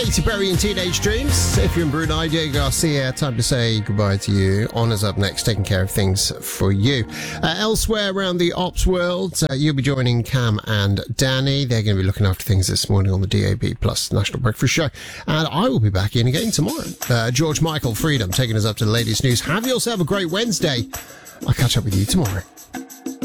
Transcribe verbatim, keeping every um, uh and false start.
Katy Perry and Teenage Dreams. If you're in Brunei, Diego Garcia, time to say goodbye to you. Honour's up next, taking care of things for you. Uh, elsewhere around the ops world, uh, you'll be joining Cam and Danny. They're going to be looking after things this morning on the D A B Plus National Breakfast Show. And I will be back in again tomorrow. Uh, George Michael, Freedom, taking us up to the latest news. Have yourself a great Wednesday. I'll catch up with you tomorrow.